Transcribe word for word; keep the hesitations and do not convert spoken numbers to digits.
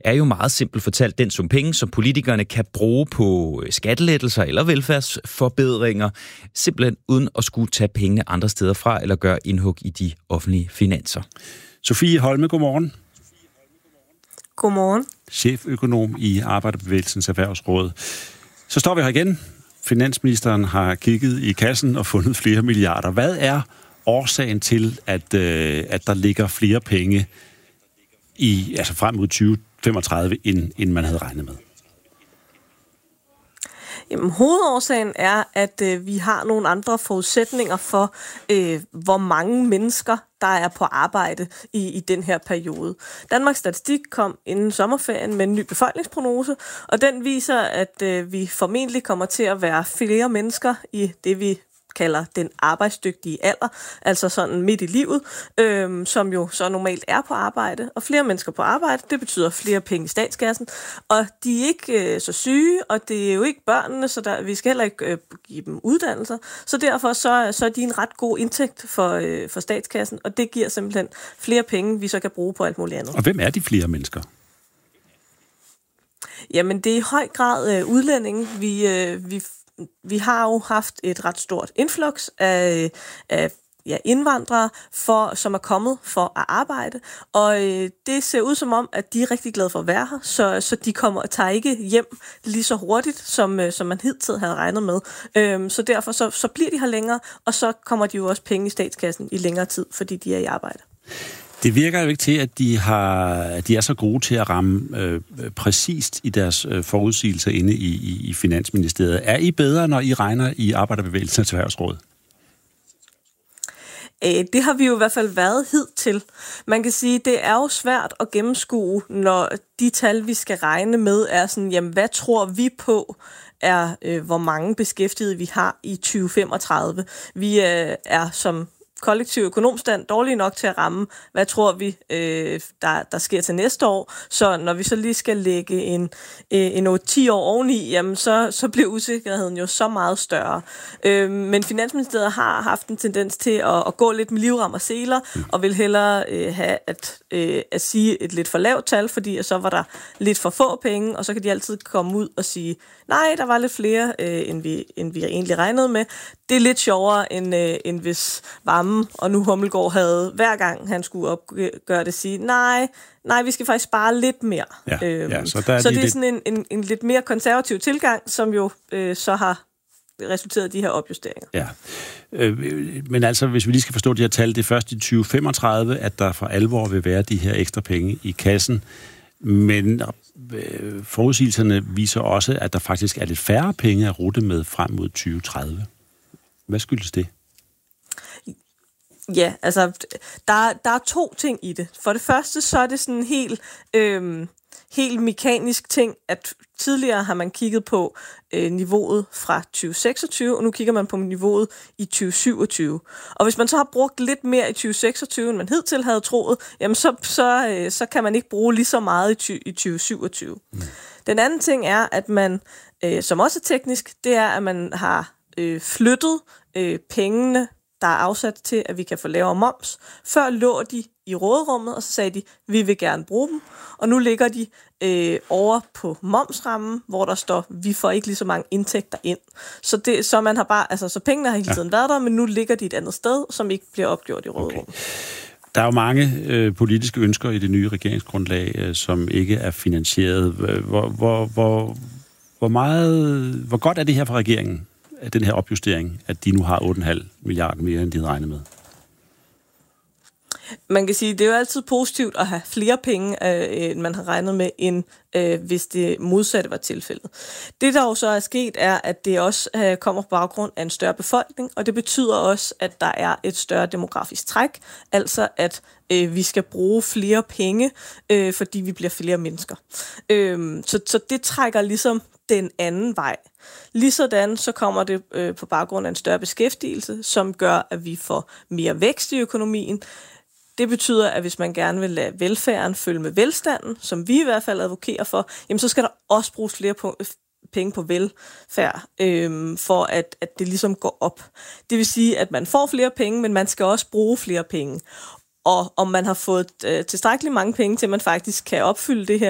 er jo meget simpelt fortalt den sum penge, som politikerne kan bruge på skattelettelser eller velfærdsforbedringer, simpelthen uden at skulle tage pengene andre steder fra eller gøre indhug i de offentlige finanser. Sofie Holme, godmorgen. Godmorgen. Cheføkonom i Arbejderbevægelsens Erhvervsråd. Så står vi her igen. Finansministeren har kigget i kassen og fundet flere milliarder. Hvad er årsagen til, at, øh, at der ligger flere penge i, altså frem mod tyve femogtredive, end, end man havde regnet med? Jamen, hovedårsagen er, at øh, vi har nogle andre forudsætninger for, øh, hvor mange mennesker, der er på arbejde i, i den her periode. Danmarks Statistik kom inden sommerferien med en ny befolkningsprognose, og den viser, at øh, vi formentlig kommer til at være flere mennesker i det, vi kalder den arbejdsdygtige alder, altså sådan midt i livet, øhm, som jo så normalt er på arbejde. Og flere mennesker på arbejde, det betyder flere penge i statskassen. Og de er ikke øh, så syge, og det er jo ikke børnene, så der, vi skal heller ikke øh, give dem uddannelser. Så derfor så, så er de en ret god indtægt for, øh, for statskassen, og det giver simpelthen flere penge, vi så kan bruge på alt muligt andet. Og hvem er de flere mennesker? Jamen, det er i høj grad øh, udlændinge. Vi, øh, vi Vi har jo haft et ret stort influx af, af ja, indvandrere, for, som er kommet for at arbejde, og øh, det ser ud som om, at de er rigtig glade for at være her, så, så de kommer tager ikke hjem lige så hurtigt, som, øh, som man hidtil havde regnet med. Øhm, så derfor så, så bliver de her længere, og så kommer de jo også penge i statskassen i længere tid, fordi de er i arbejde. Det virker jo ikke til, at de, har, at de er så gode til at ramme øh, præcist i deres øh, forudsigelser inde i, i, i Finansministeriet. Er I bedre, når I regner i Arbejderbevægelsens Erhvervsråd? Det har vi jo i hvert fald været hidtil. Man kan sige, det er jo svært at gennemskue, når de tal, vi skal regne med, er sådan, jamen hvad tror vi på, er øh, hvor mange beskæftigede vi har i tyve femogtredive. Vi øh, er som kollektiv økonomstand dårlige nok til at ramme, hvad tror vi, øh, der, der sker til næste år. Så når vi så lige skal lægge en, en otte til ti år oveni, jamen så, så bliver usikkerheden jo så meget større. Øh, men Finansministeriet har haft en tendens til at, at gå lidt med livrem og seler, og vil hellere øh, have at, øh, at sige et lidt for lavt tal, fordi så var der lidt for få penge, og så kan de altid komme ud og sige, nej, der var lidt flere, øh, end, vi, end vi egentlig regnede med. Det er lidt sjovere, end, øh, end hvis varme og nu Hummelgaard havde hver gang han skulle opgøre det sige, nej, nej, vi skal faktisk spare lidt mere. Ja, øhm, ja, så der er så de det er lidt... sådan en, en, en lidt mere konservativ tilgang, som jo øh, så har resulteret i de her opjusteringer. Ja, øh, men altså, hvis vi lige skal forstå de her tal, det er først i tyve femogtredive, at der for alvor vil være de her ekstra penge i kassen, men øh, forudsigelserne viser også, at der faktisk er lidt færre penge at rute med frem mod tyve tredive. Hvad skyldes det? Ja, altså, der, der er to ting i det. For det første, så er det sådan en helt, øhm, helt mekanisk ting, at tidligere har man kigget på øh, niveauet fra tyve seksogtyve, og nu kigger man på niveauet i tyve syvogtyve. Og hvis man så har brugt lidt mere i tyve seksogtyve, end man hidtil havde troet, jamen så, så, øh, så kan man ikke bruge lige så meget i, i tyve syvogtyve. Mm. Den anden ting er, at man, øh, som også er teknisk, det er, at man har øh, flyttet øh, pengene, der er afsat til, at vi kan få lavere moms. Før lå de i råderummet, og så sagde de, vi vil gerne bruge dem. Og nu ligger de øh, over på momsrammen, hvor der står, vi får ikke lige så mange indtægter ind. Så, det, så, man har bare, altså, så pengene har hele tiden ja. været der, men nu ligger de et andet sted, som ikke bliver opgjort i råderummet. Okay. Der er jo mange øh, politiske ønsker i det nye regeringsgrundlag, øh, som ikke er finansieret. Hvor, hvor, hvor, hvor, meget, hvor godt er det her for regeringen? Den her opjustering, at de nu har otte komma fem milliarder mere, end de havde regnet med? Man kan sige, at det er jo altid positivt at have flere penge, øh, end man har regnet med, end øh, hvis det modsatte var tilfældet. Det, der jo så er sket, er, at det også øh, kommer på baggrund af en større befolkning, og det betyder også, at der er et større demografisk træk, altså at øh, vi skal bruge flere penge, øh, fordi vi bliver flere mennesker. Øh, så, så det trækker ligesom den anden vej. Ligesådan så kommer det øh, på baggrund af en større beskæftigelse, som gør, at vi får mere vækst i økonomien. Det betyder, at hvis man gerne vil lade velfærden følge med velstanden, som vi i hvert fald advokerer for, jamen så skal der også bruges flere på, penge på velfærd, øh, for at, at det ligesom går op. Det vil sige, at man får flere penge, men man skal også bruge flere penge. Og om man har fået øh, tilstrækkeligt mange penge til, at man faktisk kan opfylde det her